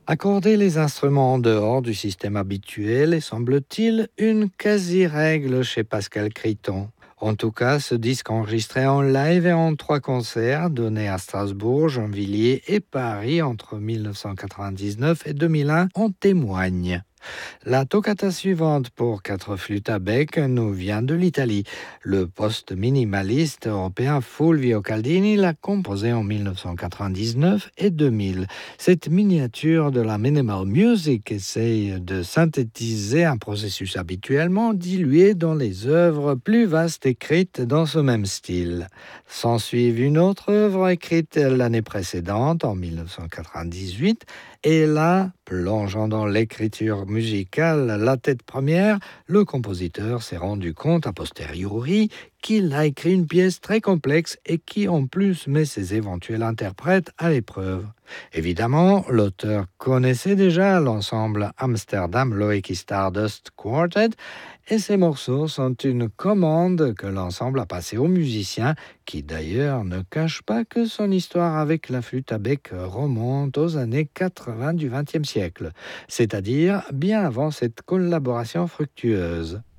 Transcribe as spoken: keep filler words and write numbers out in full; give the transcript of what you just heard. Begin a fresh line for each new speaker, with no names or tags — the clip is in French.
Accorder les instruments en dehors du système habituel est, semble-t-il, une quasi-règle chez Pascal Criton. En tout cas, ce disque enregistré en live et en trois concerts donnés à Strasbourg, Gennevilliers et Paris entre mille neuf cent quatre-vingt-dix-neuf et deux mille un en témoigne. La toccata suivante pour quatre flûtes à bec nous vient de l'Italie. Le post-minimaliste européen Fulvio Caldini l'a composée en mille neuf cent quatre-vingt-dix-neuf et deux mille. Cette miniature de la minimal music essaye de synthétiser un processus habituellement dilué dans les œuvres plus vastes écrites dans ce même style. S'ensuit une autre œuvre écrite l'année précédente, en mille neuf cent quatre-vingt-dix-huit, et là, plongeant dans l'écriture musicale la tête première, le compositeur s'est rendu compte a posteriori qu'il a écrit une pièce très complexe et qui en plus met ses éventuels interprètes à l'épreuve. Évidemment, l'auteur connaissait déjà l'ensemble Amsterdam Loeki Stardust Quartet et ces morceaux sont une commande que l'ensemble a passée aux musiciens qui d'ailleurs ne cache pas que son histoire avec la flûte à bec remonte aux années quatre-vingts du vingtième siècle, c'est-à-dire bien avant cette collaboration fructueuse.